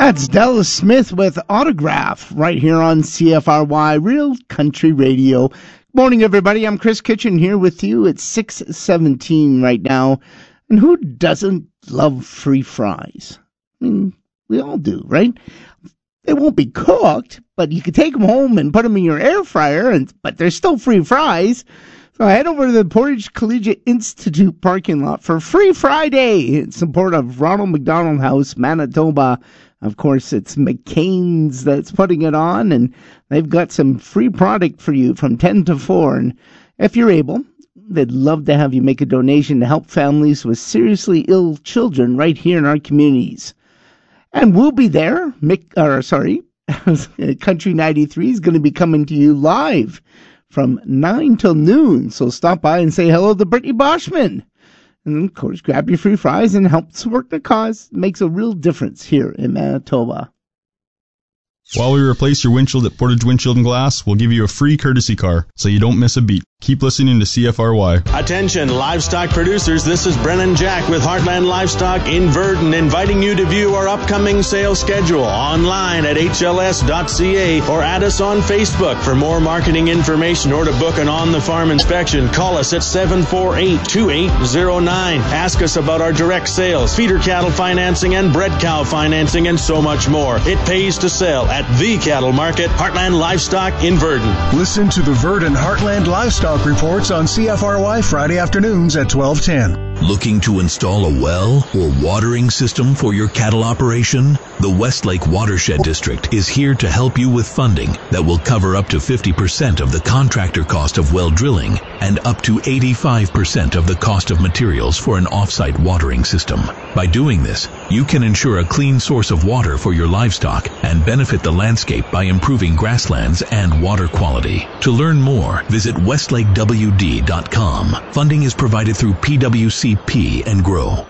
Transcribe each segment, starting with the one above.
That's Della Smith with Autograph right here on CFRY Real Country Radio. Good morning, everybody. I'm Chris Kitchen here with you. It's 6:17 right now. And who doesn't love free fries? I mean, we all do, right? They won't be cooked, but you can take them home and put them in your air fryer, but they're still free fries. So head over to the Portage Collegiate Institute parking lot for Free Friday in support of Ronald McDonald House, Manitoba. Of course, it's McCain's that's putting it on, and they've got some free product for you from 10 to 4. And if you're able, they'd love to have you make a donation to help families with seriously ill children right here in our communities. And we'll be there. Country 93 is going to be coming to you live from 9 till noon. So stop by and say hello to Brittany Boschman. And, of course, grab your free fries and help support the cause. It makes a real difference here in Manitoba. While we replace your windshield at Portage Windshield and Glass, we'll give you a free courtesy car so you don't miss a beat. Keep listening to CFRY. Attention, livestock producers. This is Brennan Jack with Heartland Livestock in Verdon, inviting you to view our upcoming sales schedule online at hls.ca or add us on Facebook. For more marketing information or to book an on-the-farm inspection, call us at 748-2809. Ask us about our direct sales, feeder cattle financing, and bred cow financing, and so much more. It pays to sell at the cattle market, Heartland Livestock in Verdon. Listen to the Verdon Heartland Livestock Reports on CFRY Friday afternoons at 12:10. Looking to install a well or watering system for your cattle operation? The Westlake Watershed District is here to help you with funding that will cover up to 50% of the contractor cost of well drilling and up to 85% of the cost of materials for an off-site watering system. By doing this, you can ensure a clean source of water for your livestock and benefit the landscape by improving grasslands and water quality. To learn more, visit westlakewd.com. Funding is provided through PWCP and GROW.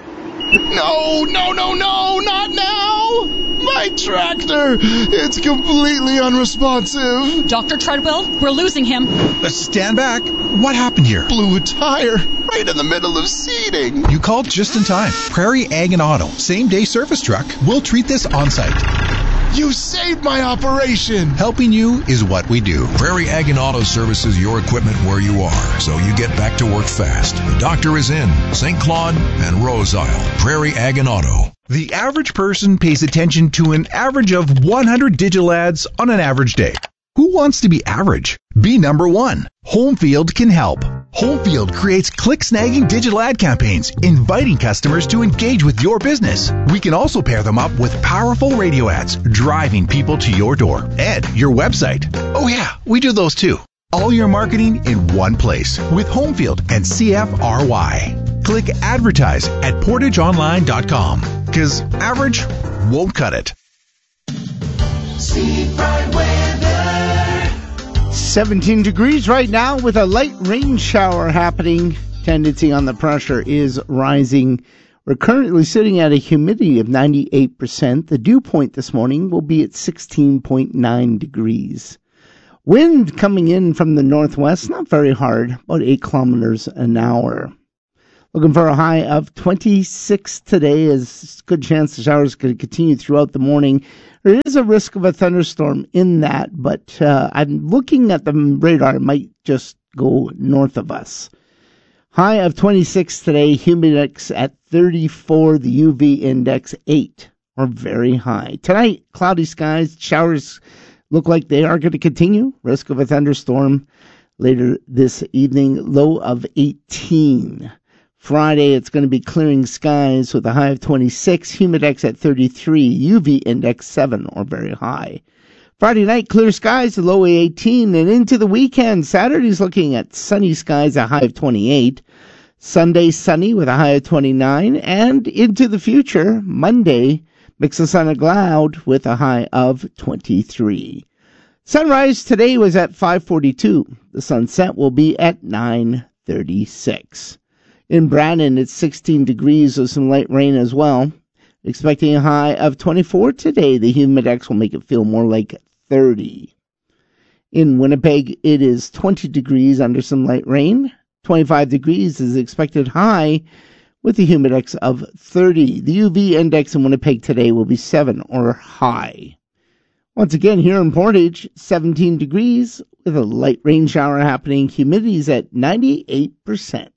No, not now! My tractor! It's completely unresponsive. Dr. Treadwell, we're losing him. Stand back. What happened here? Blew a tire right in the middle of seeding. You called just in time. Prairie Ag and Auto, same-day service truck. We'll treat this on-site. You saved my operation! Helping you is what we do. Prairie Ag and Auto services your equipment where you are, so you get back to work fast. The doctor is in St. Claude and Rose Isle. Prairie Ag and Auto. The average person pays attention to an average of 100 digital ads on an average day. Who wants to be average? Be number one. Homefield can help. Homefield creates click-snagging digital ad campaigns, inviting customers to engage with your business. We can also pair them up with powerful radio ads, driving people to your door and your website. Oh yeah, we do those too. All your marketing in one place with Homefield and CFRY. Click advertise at portageonline.com because average won't cut it. Steve Bright weather. 17 degrees right now with a light rain shower happening. Tendency on the pressure is rising. We're currently sitting at a humidity of 98%. The dew point this morning will be at 16.9 degrees. Wind coming in from the northwest, not very hard, about 8 kilometers an hour. Looking for a high of 26 today. Is a good chance the showers could continue throughout the morning. There is a risk of a thunderstorm in that, but I'm looking at the radar. It might just go north of us. High of 26 today. Humidex at 34. The UV index 8, or very high. Tonight, cloudy skies. Showers look like they are going to continue. Risk of a thunderstorm later this evening. Low of 18. Friday, it's going to be clearing skies with a high of 26, humidex at 33, UV index 7, or very high. Friday night, clear skies, a low of 18, and into the weekend, Saturday's looking at sunny skies, a high of 28. Sunday, sunny with a high of 29, and into the future, Monday, mix of sun and cloud with a high of 23. Sunrise today was at 5:42. The sunset will be at 9:36. In Brandon, it's 16 degrees with some light rain as well. Expecting a high of 24 today. The humidex will make it feel more like 30. In Winnipeg, it is 20 degrees under some light rain. 25 degrees is expected high with a humidex of 30. The UV index in Winnipeg today will be 7 or high. Once again, here in Portage, 17 degrees with a light rain shower happening. Humidity's at 98%.